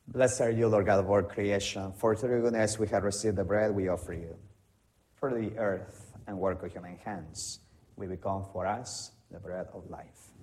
Blessed are you, Lord God of all creation, for through your goodness we have received the bread we offer you. For the earth and work of human hands, we become for us the bread of life.